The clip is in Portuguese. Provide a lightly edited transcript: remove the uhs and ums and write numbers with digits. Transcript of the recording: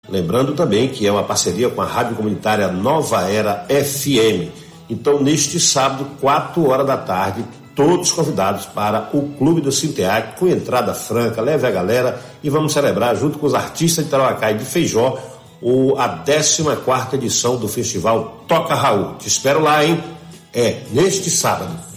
Lembrando também que é uma parceria com a rádio comunitária Nova Era FM. Então, neste sábado, 4 horas da tarde, todos convidados para o Clube do Sinteac, com entrada franca. Leve a galera e vamos celebrar, junto com os artistas de Tarauacá e de Feijó, a 14ª edição do Festival Toca Raul. Te espero lá, hein? É neste sábado.